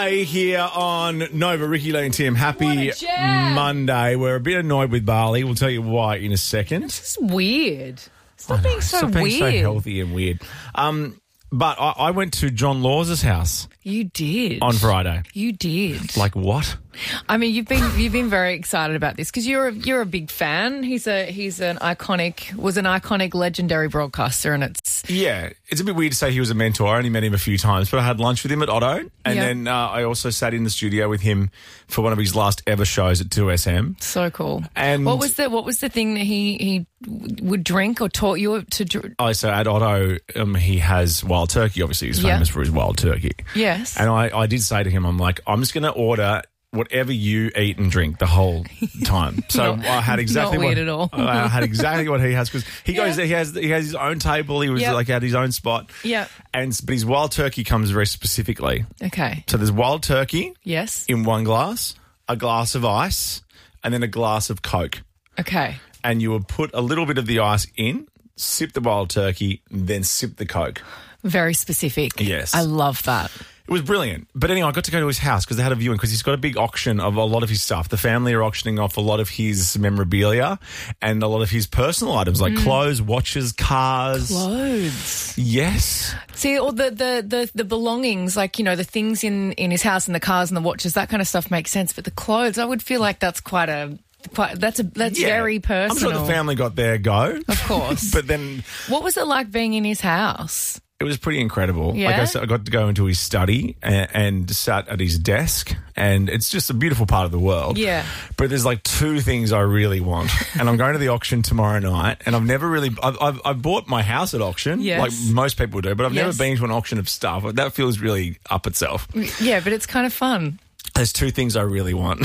Hey, here on Nova, Ricky Lee and Tim. Happy Monday. We're a bit annoyed with Bali. We'll tell you why in a second. It's weird. Stop being so weird. So healthy and weird. But I went to John Laws' house. You did. On Friday. You did. Like what? I mean, you've been very excited about this because you're a big fan. He's an iconic, legendary broadcaster, and it's a bit weird to say he was a mentor. I only met him a few times, but I had lunch with him at Otto, and then I also sat in the studio with him for one of his last ever shows at 2SM. So cool. And what was the thing that he would drink or taught you to drink? Oh, so at Otto, he has wild turkey. Obviously, he's famous for his wild turkey. Yes. And I did say to him, I'm like, I'm just going to order whatever you eat and drink the whole time. So I had exactly not weird at all. I had exactly what he has because he goes there. He has his own table. He was like at his own spot. Yeah. But his wild turkey comes very specifically. Okay. So there's wild turkey. Yes. In one glass, a glass of ice, and then a glass of Coke. Okay. And you would put a little bit of the ice in, sip the wild turkey, then sip the Coke. Very specific. Yes. I love that. It was brilliant. But anyway, I got to go to his house because they had a viewing because he's got a big auction of a lot of his stuff. The family are auctioning off a lot of his memorabilia and a lot of his personal items like clothes, watches, cars. Clothes. Yes. See, all the belongings, like, you know, the things in his house and the cars and the watches, that kind of stuff makes sense. But the clothes, I would feel like that's that's very personal. I'm sure the family got their go. Of course. But then... What was it like being in his house? It was pretty incredible. Yeah? Like I said, I got to go into his study and sat at his desk, and it's just a beautiful part of the world. Yeah. But there's like two things I really want, and I'm going to the auction tomorrow night, and I've never really... I've bought my house at auction, like most people do, but I've never been to an auction of stuff. That feels really up itself. Yeah, but it's kind of fun. There's two things I really want.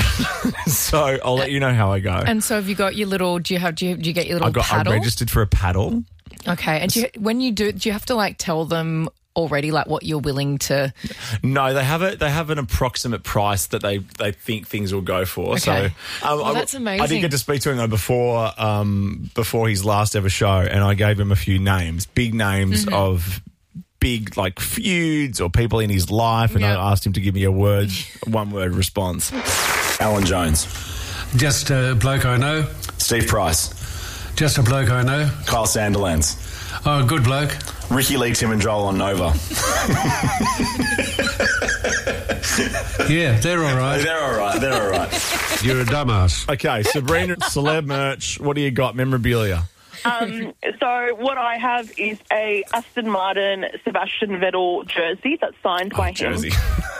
So I'll let you know how I go. And so have you got your little... Do you get your little paddle? I registered for a paddle. Okay. And when you do you have to like tell them already like what you're willing to? No, they have an approximate price that they think things will go for. Okay. So that's amazing. I did get to speak to him though before his last ever show, and I gave him a few names, big names of big like feuds or people in his life, and I asked him to give me a one word response. Alan Jones. Just a bloke I know. Steve Price. Just a bloke I know. Kyle Sandilands. Oh, good bloke. Ricky Lee, Tim and Joel on Nova. Yeah, they're all right. They're all right. You're a dumbass. Okay, Sabrina, celeb merch. What do you got? Memorabilia. So what I have is a Aston Martin Sebastian Vettel jersey that's signed by him. Jersey.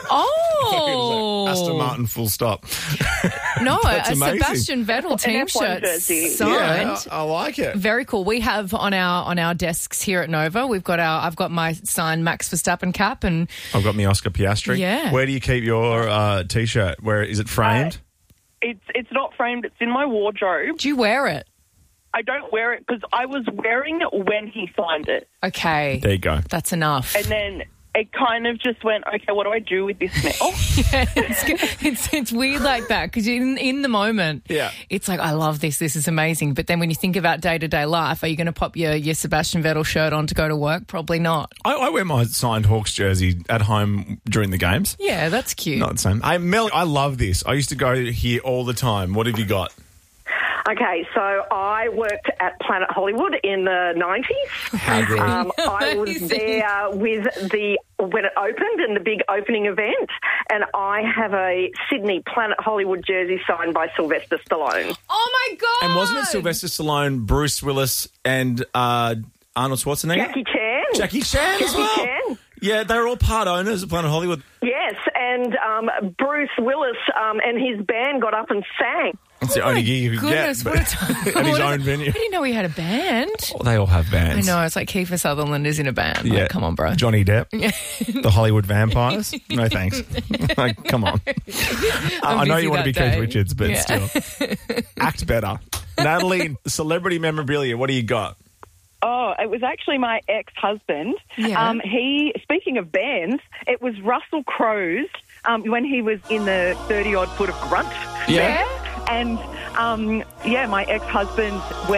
Oh. Aston Martin, full stop. No, That's a amazing. Sebastian Vettel team F1 shirt jersey. signed. Yeah, I like it. Very cool. We have on our desks here at Nova, I've got my signed Max Verstappen cap, and I've got my Oscar Piastri. Yeah. Where do you keep your T-shirt? Where is it framed? It's not framed. It's in my wardrobe. do you wear it? I don't wear it because I was wearing it when he signed it. Okay. There you go. That's enough. And then it kind of just went, okay, what do I do with this now? Yeah, it's weird like that because in the moment, it's like, I love this. This is amazing. But then when you think about day-to-day life, are you going to pop your Sebastian Vettel shirt on to go to work? Probably not. I wear my signed Hawks jersey at home during the games. Yeah, that's cute. Not the same. Mel, I love this. I used to go here all the time. What have you got? Okay, so I worked at Planet Hollywood in the 90s. How good. I was there when it opened in the big opening event, and I have a Sydney Planet Hollywood jersey signed by Sylvester Stallone. Oh, my God. And wasn't it Sylvester Stallone, Bruce Willis, and Arnold Schwarzenegger? Jackie Chan as well. Chan. Yeah, they were all part owners of Planet Hollywood. Yes, and Bruce Willis and his band got up and sang. That's the only gig you could goodness, get. what a time. At his own venue. I didn't know he had a band. Oh, they all have bands. I know, it's like Kiefer Sutherland is in a band. Yeah. Like, come on, bro. Johnny Depp. The Hollywood Vampires. No thanks. Like, come on. I know you want to be Keith Richards, but still. Act better. Natalie, celebrity memorabilia, what do you got? Oh, it was actually my ex-husband. Yeah. Speaking of bands, it was Russell Crowe's when he was in the 30-odd foot of grunt. Yeah. And, my ex-husband went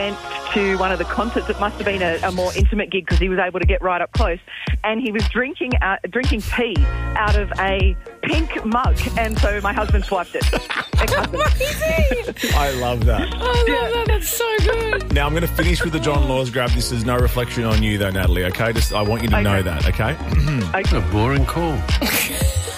to one of the concerts. It must have been a more intimate gig because he was able to get right up close. And he was drinking tea out of a pink mug. And so my husband swiped it. Amazing. I love that. I love that. That's so good. Now, I'm going to finish with the John Laws grab. This is no reflection on you, though, Natalie, okay? I want you to know that, okay? What a boring call.